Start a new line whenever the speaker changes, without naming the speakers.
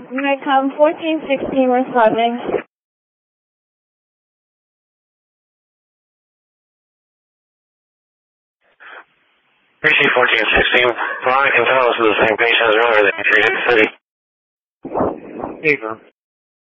Unitcom 1416 responding.
Appreciate 1416. From what I can tell, this is the same patient as earlier that you treated. City.
Hey,